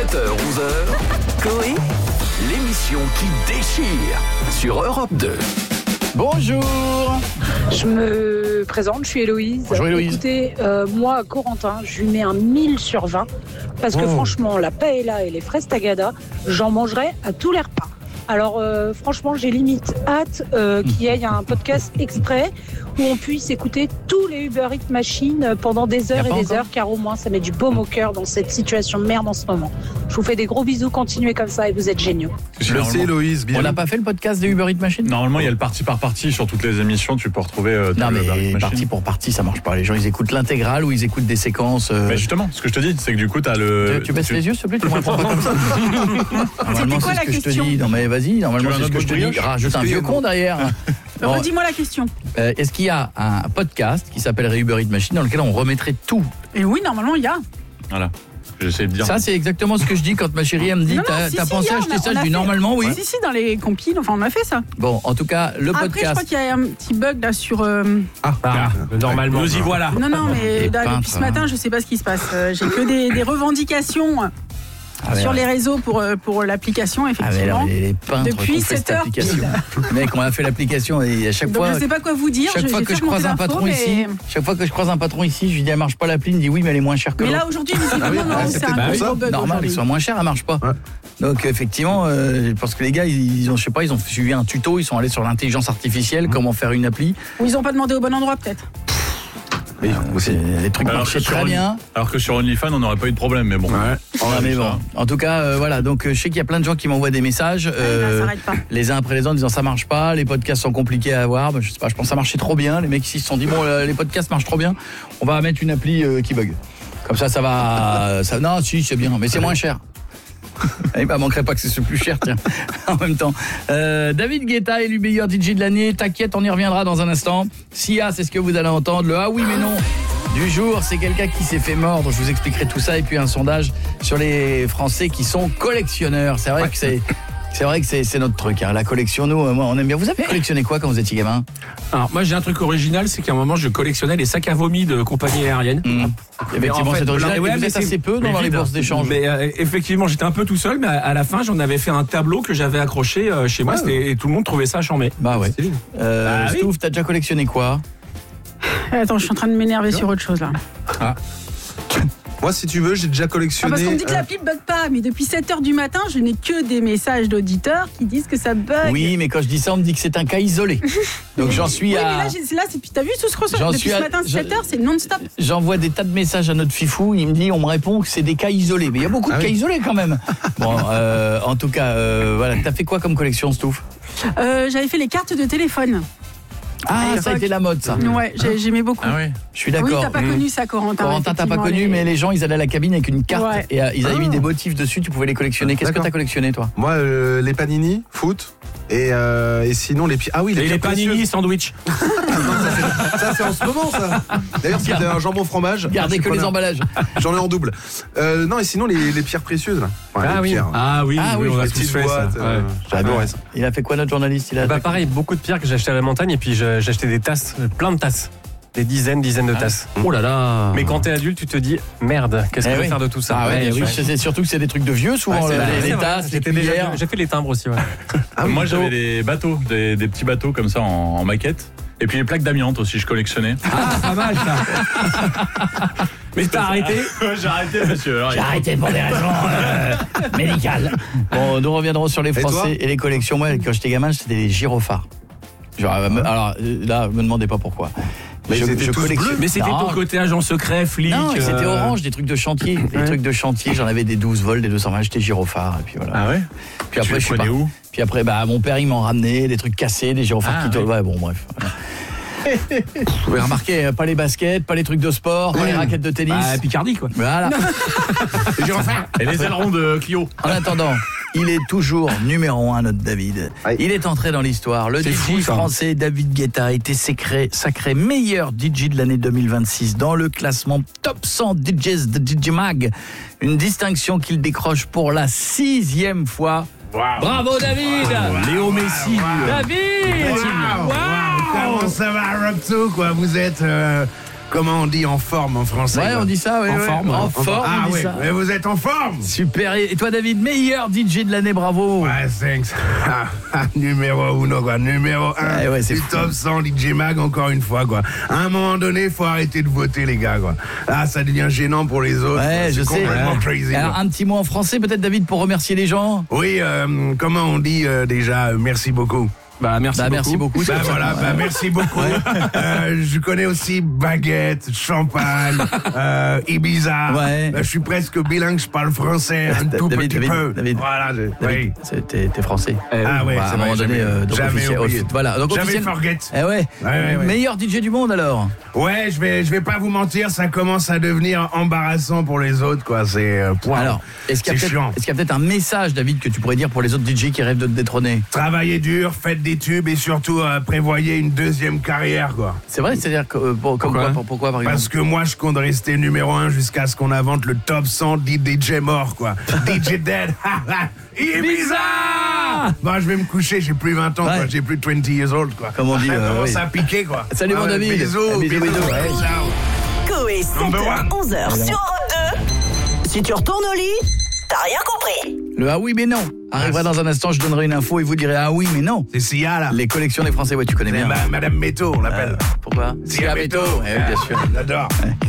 7h-11h, Coé, l'émission qui déchire sur Europe 2. Bonjour. Je me présente, je suis Héloïse. Bonjour Héloïse. Écoutez, moi, Corentin, je lui mets un 1000 sur 20 parce que franchement, la paella et les fraises tagada, j'en mangerai à tous les repas. Alors franchement, j'ai limite hâte qu'il y ait un podcast exprès où on puisse écouter tous les Uber Eats machines pendant des heures et des heures, car au moins ça met du baume au cœur dans cette situation de merde en ce moment. Je vous fais des gros bisous, continuez comme ça et vous êtes géniaux. Merci Héloïse. On n'a pas fait le podcast des Uber Eats Machine ? Normalement, il y a le partie par partie sur toutes les émissions. Tu peux retrouver. Non, le Uber Eats mais Machine. partie pour partie, ça marche pas. Les gens, ils écoutent l'intégrale ou ils écoutent des séquences. Mais justement, ce que je te dis, c'est que du coup, t'as le. Tu baisses les yeux, s'il te plaît, tu me réponds pas comme ça. Normalement, quoi c'est la ce que je te question dis. Non, mais vas-y, normalement, Tu veux c'est un ce que autre je te dis. brioche ? Rajoute un vieux con derrière. Bon, Redis-moi la question. est-ce qu'il y a un podcast qui s'appellerait Uber Eats Machine dans lequel on remettrait tout ? Et oui, normalement, il y a. Voilà. J'essaie de dire. Ça, c'est exactement ce que je dis quand ma chérie, elle me dit, Non, t'as si, pensé il y a, acheter ça ? on Je a dis fait. normalement, oui. Si, dans les compiles, enfin, on a fait ça. Bon, en tout cas, le Après, je podcast. crois qu'il y a un petit bug là sur. Normalement. Nous y voilà. Non, mais Les là, peintres, depuis ce matin, je sais pas ce qui se passe. J'ai que des revendications mais sur ouais. les réseaux pour l'application, Ah, mais effectivement. alors, les peintres Depuis qui ont fait 7 cette heures application. Mec, on a fait l'application et à chaque Donc, fois. je sais pas quoi vous dire. Chaque fois j'ai que fait je croise remonter un l'info, patron ici, chaque fois que je croise un patron ici, je lui dis elle marche pas l'appli, il me dit oui mais elle est moins chère que Mais l'autre. là, aujourd'hui, visiblement, non, c'est un gros bug. Normal, aujourd'hui. ils sont moins chers, elle marche pas. Ouais. Donc effectivement, parce que les gars, ils ont, je sais pas, ils ont suivi un tuto, ils sont allés sur l'intelligence artificielle, comment faire une appli. Ou ils ont pas demandé au bon endroit, peut-être. Oui, Les trucs Alors marchaient que sur très bien. Alors que sur OnlyFans, on n'aurait pas eu de problème, mais bon. Non, mais bon. En tout cas, voilà. Donc, je sais qu'il y a plein de gens qui m'envoient des messages, Ça s'arrête pas. les uns après les autres, en disant ça marche pas, les podcasts sont compliqués à avoir. Ben, je sais pas, je pense que ça marchait trop bien. Les mecs ici se sont dit bon, les podcasts marchent trop bien. On va mettre une appli qui bug. Comme ça va. Non, si, c'est bien, mais c'est moins cher. Il ne manquerait pas que c'est plus cher, tiens, en même temps. David Guetta est le meilleur DJ de l'année. T'inquiète, on y reviendra dans un instant. Sia, c'est ce que vous allez entendre. Le ah oui mais non du jour, c'est quelqu'un qui s'est fait mordre. Je vous expliquerai tout ça. Et puis un sondage sur les Français qui sont collectionneurs. C'est vrai que c'est notre truc, hein. La collection, nous, moi, on aime bien. Vous avez collectionné quoi quand vous étiez gamin ? Alors moi j'ai un truc original, c'est qu'à un moment je collectionnais les sacs à vomi de compagnies aériennes. Effectivement, en fait, c'est original. ouais, Vous mais êtes assez peu dans les vide. bourses d'échange. Mais effectivement j'étais un peu tout seul, mais à la fin j'en avais fait un tableau que j'avais accroché chez moi, et tout le monde trouvait ça charmé. Bah ouais. C'est vide. Oui. Stouff, t'as déjà collectionné quoi ? Attends, je suis en train de m'énerver sur autre chose là. Moi, si tu veux, j'ai déjà collectionné. Parce qu'on me dit que l'appli ne bug pas, mais depuis 7h du matin, je n'ai que des messages d'auditeurs qui disent que ça bug. Oui, mais quand je dis ça, on me dit que c'est un cas isolé. Donc j'en suis Oui, à. mais là, t'as vu tout ce que J'en depuis suis ce à- matin, 7h, c'est non-stop. J'envoie des tas de messages à notre fifou, il me dit, on me répond que c'est des cas isolés. Mais il y a beaucoup de cas isolés quand même. Bon, en tout cas, voilà. T'as fait quoi comme collection, Stouff ? J'avais fait les cartes de téléphone. Ah, ça a été la mode, ça. Ouais, j'aimais beaucoup. Ah oui. Je suis Oui, d'accord. t'as pas connu ça, Corentin. Corentin, t'as pas effectivement, connu, mais les gens, ils allaient à la cabine avec une carte Ouais. et ils avaient mis des motifs dessus, tu pouvais les collectionner. Qu'est-ce que D'accord. t'as collectionné, toi ? Moi, les panini, foot. Et sinon, les Et les panini sandwich. Ça, c'est en ce moment, ça. D'ailleurs, c'était un jambon fromage. Gardez Je suis que les preneur. emballages. J'en ai en double. Non, et sinon, les pierres précieuses, là. Ouais, les pierres. Ah oui, Ah oui, on a Les tous petites fait ça. boîtes. Ouais. J'adorais ça. Il a fait quoi, notre journaliste ? Il a Bah pareil, beaucoup de pierres que j'ai achetées à la montagne et puis j'ai acheté des tasses, plein de tasses. Des dizaines de tasses. Oh là là. Mais quand t'es adulte, tu te dis merde, qu'est-ce que je vais oui. faire de tout ça? Ah ouais, Ouais, oui, ouais. c'est surtout que c'est des trucs de vieux, souvent, Ouais, c'est les vrai. tasses, les J'étais déjà- cuillères. J'ai fait les timbres aussi, ouais. Moi, j'avais j'avais des bateaux, des petits bateaux comme ça en maquette. Et puis les plaques d'amiante aussi, je collectionnais. Ah, pas mal ça. Mais t'as arrêté? J'ai arrêté, monsieur. Alors, J'ai arrêté pour des raisons médicales. Bon, nous reviendrons sur les Et toi Français et les collections. Moi, quand j'étais gamin, c'était des gyrophares. Genre, alors là, me demandez pas pourquoi. Mais ils étaient tous collectionne- bleus. Mais c'était Non. ton côté agent secret, flic. Non, c'était orange, des trucs de chantier. Des trucs de chantier, j'en avais des 12 volts, des 220, j'étais gyrophares. Et puis voilà. Ah ouais. Puis après, Tu les je suis prenais pas. où? Puis après, mon père, il m'en ramenait, des trucs cassés, des gyrophares qui tournent. Ouais, bon, bref. Voilà. Vous pouvez remarquer, pas les baskets, pas les trucs de sport, pas les raquettes de tennis. Ah, Picardie quoi. Voilà. Et les ailerons de Clio. En attendant, il est toujours numéro 1, notre David. Aïe. Il est entré dans l'histoire. Le C'est DJ fou, ça. français David Guetta a été sacré meilleur DJ de l'année 2026 dans le classement Top 100 DJs de DJ Mag. Une distinction qu'il décroche pour la 6e fois. Bravo David. Léo Messi. David. Comment ça va, Rob2, quoi? Vous êtes comment on dit en forme en français? Ouais, quoi. on dit ça, ouais. En ouais. forme, En ouais. forme, Ah on dit ouais, ça. mais vous êtes en forme? Super. Et toi, David, meilleur DJ de l'année, bravo. Ouais, thanks. Numéro 1, quoi. Numéro 1 Ouais, c'est du fou. top 100 DJ Mag, encore une fois, quoi. À un moment donné, faut arrêter de voter, les gars, quoi. Là, ça devient gênant pour les autres. Ouais, quoi. je C'est sais. complètement crazy. Alors, quoi. un petit mot en français, peut-être, David, pour remercier les gens. Oui, comment on dit déjà merci beaucoup? Bah, merci beaucoup. Merci beaucoup. Bah voilà, bah merci beaucoup. Je connais aussi baguette, champagne, Ibiza. Ouais. Je suis presque bilingue, je parle français un tout David, petit peu. David. Voilà, David, oui. t'es français. Ah ouais, Bah, à c'est un moment vrai, donné, donc jamais oublié. voilà. Donc Jamais officiel- forget. Eh ouais. Ouais. Meilleur DJ du monde alors. Ouais, je vais pas vous mentir, ça commence à devenir embarrassant pour les autres, quoi. C'est point. Alors, est-ce qu'il y C'est chiant. a peut-être un message, David, que tu pourrais dire pour les autres DJ qui rêvent de te détrôner? Travaillez dur, faites des tubes et surtout prévoyez une deuxième carrière, quoi. C'est vrai, c'est-à-dire que pourquoi par exemple? Parce que moi, je compte rester numéro 1 jusqu'à ce qu'on invente le top 100 dit DJ mort, quoi. DJ dead. Ibiza! Bon, je vais me coucher, j'ai plus 20 ans, quoi. Ouais. J'ai plus 20 years old, quoi. Comme on dit, Ça commence oui. à piquer, quoi. Salut, mon David. Bisous, Bisous. Ouais, ciao. Coé, Number 7h, 11h sur Europe 2. Si tu retournes au lit, t'as rien compris. Le ah oui mais non arrivera dans un instant, je donnerai une info et vous direz ah oui mais non. C'est Sia, là. Les collections des Français, ouais, tu connais C'est bien. Madame Métaux, on l'appelle. Pourquoi? Sia Métaux. Métaux. Eh oui, bien sûr. J'adore.